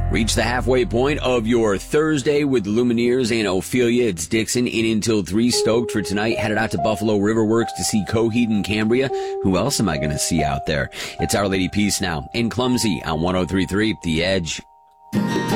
Reach the halfway point of your Thursday with the Lumineers and Ophelia. It's Dixon in until 3, stoked for tonight. Headed out to Buffalo River Works to see Coheed and Cambria. Who else am I going to see out there? It's Our Lady Peace now in Clumsy on 103.3 The Edge.